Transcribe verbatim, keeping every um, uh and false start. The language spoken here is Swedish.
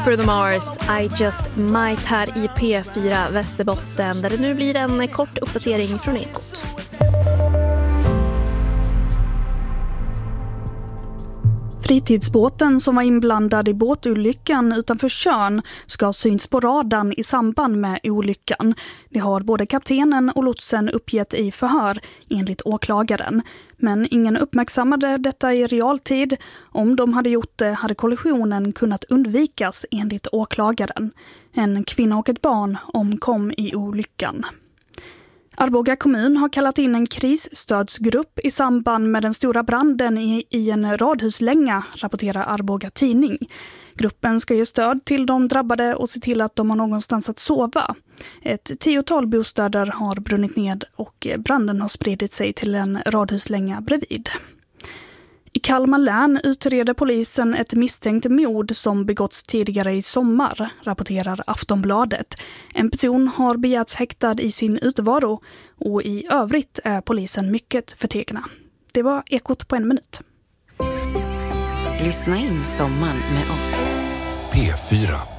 Bruno Mars, I Just Might här i P fyra Västerbotten, där det nu blir en kort uppdatering från Ekot. Fritidsbåten som var inblandad i båtolyckan utanför Tjörn ska ha synts på radarn i samband med olyckan. Det har både kaptenen och lotsen uppgett i förhör enligt åklagaren. Men ingen uppmärksammade detta i realtid. Om de hade gjort det hade kollisionen kunnat undvikas enligt åklagaren. En kvinna och ett barn omkom i olyckan. Arboga kommun har kallat in en krisstödsgrupp i samband med den stora branden i, i en radhuslänga, rapporterar Arboga tidning. Gruppen ska ge stöd till de drabbade och se till att de har någonstans att sova. Ett tiotal bostäder har brunnit ned och branden har spridit sig till en radhuslänga bredvid. I Kalmar län utreder polisen ett misstänkt mord som begåtts tidigare i sommar, rapporterar Aftonbladet. En person har begärts häktad i sin utvaro och i övrigt är polisen mycket förtegna. Det var Ekot på en minut. Lyssna in sommaren med oss. P fyra.